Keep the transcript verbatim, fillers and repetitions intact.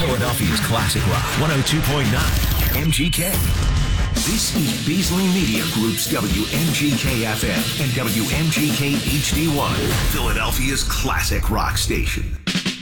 Philadelphia's classic rock, one oh two point nine M G K. This is Beasley Media Group's W M G K F M and W M G K H D one, Philadelphia's classic rock station.